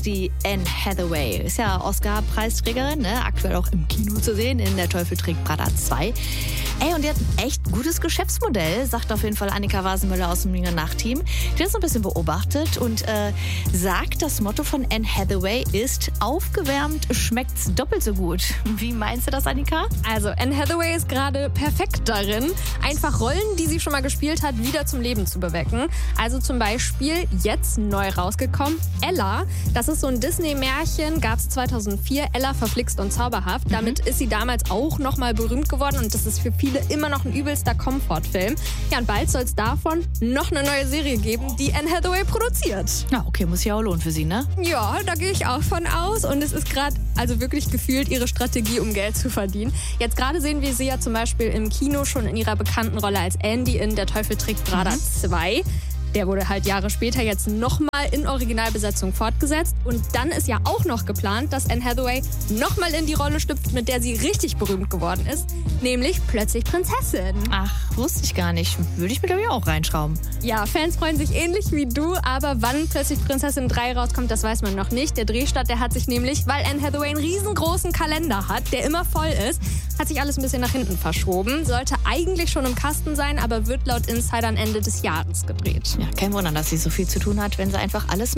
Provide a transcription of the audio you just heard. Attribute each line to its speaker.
Speaker 1: die Anne Hathaway. Ist ja Oscar-Preisträgerin, ne? Aktuell auch im Kino zu sehen, in Der Teufel trägt Prada 2. Und die hat ein echt gutes Geschäftsmodell, sagt auf jeden Fall Annika Wasenmüller aus dem Nachteam. Die hat das so ein bisschen beobachtet und sagt, das Motto von Anne Hathaway ist: aufgewärmt schmeckt's doppelt so gut. Wie meinst du das, Annika?
Speaker 2: Also Anne Hathaway ist gerade perfekt darin, einfach Rollen, die sie schon mal gespielt hat, wieder zum Leben zu bewecken. Also zum Beispiel jetzt neu rausgekommen Ella. Das ist so ein Disney-Märchen, gab es 2004. Ella verflixt und zauberhaft. Damit ist sie damals auch nochmal berühmt geworden und das ist für viele immer noch ein übelster Komfortfilm. Ja, und bald soll es davon noch eine neue Serie geben, die Anne Hathaway produziert.
Speaker 1: Ja, okay, muss ja auch lohnen für sie, ne?
Speaker 2: Ja, da gehe ich auch von aus und es ist gerade also wirklich gefühlt ihre Strategie, um Geld zu verdienen. Jetzt gerade sehen wir sie ja zum Beispiel im Kino schon in ihrer bekannten Rolle als Andy in Der Teufel trägt Prada 2. Der wurde halt Jahre später jetzt nochmal in Originalbesetzung fortgesetzt. Und dann ist ja auch noch geplant, dass Anne Hathaway nochmal in die Rolle schlüpft, mit der sie richtig berühmt geworden ist. Nämlich plötzlich Prinzessin.
Speaker 1: Ach, wusste ich gar nicht. Würde ich mir, glaube ich, auch reinschrauben.
Speaker 2: Ja, Fans freuen sich ähnlich wie du, aber wann plötzlich Prinzessin 3 rauskommt, das weiß man noch nicht. Der Drehstart, der hat sich nämlich, weil Anne Hathaway einen riesengroßen Kalender hat, der immer voll ist, hat sich alles ein bisschen nach hinten verschoben. Sollte eigentlich schon im Kasten sein, aber wird laut Insidern Ende des Jahres gedreht.
Speaker 1: Ja, kein Wunder, dass sie so viel zu tun hat, wenn sie einfach alles